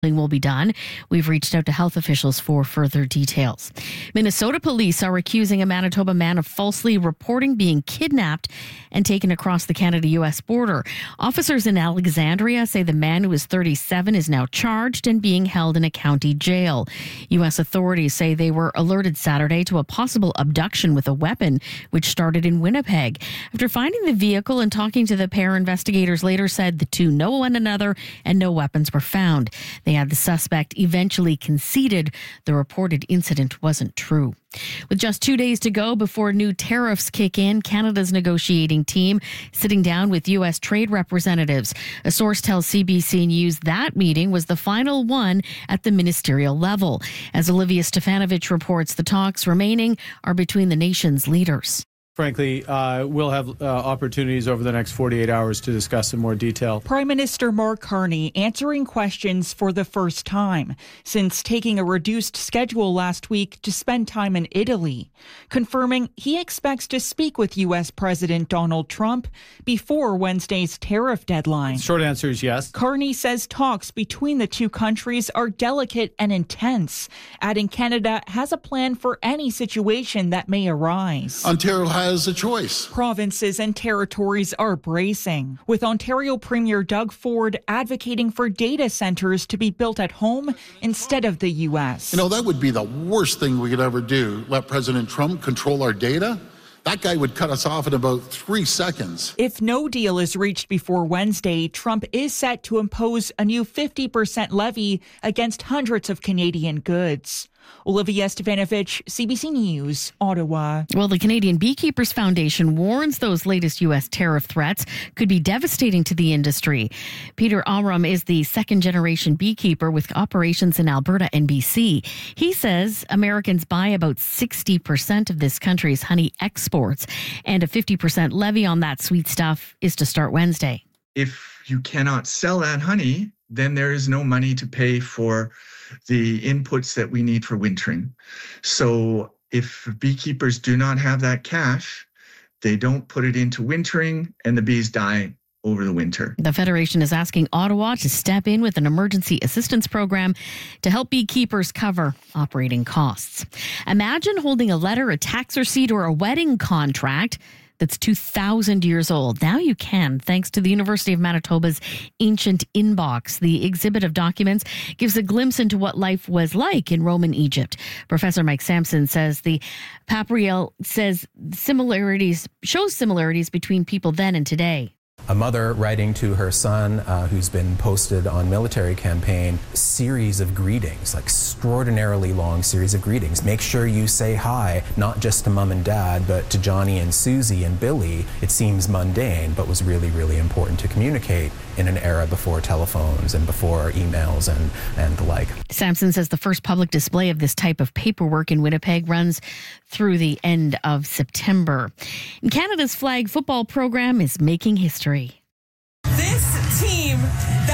will be done. We've reached out to health officials for further details. Minnesota police are accusing a Manitoba man of falsely reporting being kidnapped and taken across the Canada-U.S. border. Officers in Alexandria say the man, who is 37, is now charged and being held in a county jail. U.S. authorities say they were alerted Saturday to a possible abduction with a weapon, which started in Winnipeg. After finding the vehicle and talking to the pair, investigators later said the two know one another and no weapons were found. They had the suspect eventually conceded the reported incident wasn't true. With just 2 days to go before new tariffs kick in, Canada's negotiating team sitting down with U.S. trade representatives. A source tells CBC News that meeting was the final one at the ministerial level. As Olivia Stefanovich reports, the talks remaining are between the nation's leaders. Frankly, we'll have opportunities over the next 48 hours to discuss in more detail. Prime Minister Mark Carney answering questions for the first time since taking a reduced schedule last week to spend time in Italy, confirming he expects to speak with U.S. President Donald Trump before Wednesday's tariff deadline. Short answer is yes. Carney says talks between the two countries are delicate and intense, adding Canada has a plan for any situation that may arise. Ontario has a choice. Provinces and territories are bracing, with Ontario Premier Doug Ford advocating for data centers to be built at home instead of the U.S. You know, that would be the worst thing we could ever do, let President Trump control our data. That guy would cut us off in about 3 seconds. If no deal is reached before Wednesday, Trump is set to impose a new 50% levy against hundreds of Canadian goods. Olivia Stefanovich, CBC News, Ottawa. Well, the Canadian Beekeepers Foundation warns those latest U.S. tariff threats could be devastating to the industry. Peter Amram is the second-generation beekeeper with operations in Alberta and BC. He says Americans buy about 60% of this country's honey exports, and a 50% levy on that sweet stuff is to start Wednesday. If you cannot sell that honey, then there is no money to pay for the inputs that we need for wintering. So if beekeepers do not have that cash, they don't put it into wintering and the bees die over the winter. The Federation is asking Ottawa to step in with an emergency assistance program to help beekeepers cover operating costs. Imagine holding a letter, a tax receipt, or a wedding contract that's 2,000 years old. Now you can, thanks to the University of Manitoba's Ancient Inbox. The exhibit of documents gives a glimpse into what life was like in Roman Egypt. Professor Mike Sampson says the papyrus shows similarities between people then and today. A mother writing to her son who's been posted on military campaign, series of greetings, like extraordinarily long series of greetings. Make sure you say hi, not just to mom and dad, but to Johnny and Susie and Billy. It seems mundane, but was really, really important to communicate in an era before telephones and before emails and the like. Sampson says the first public display of this type of paperwork in Winnipeg runs through the end of September. And Canada's flag football program is making history.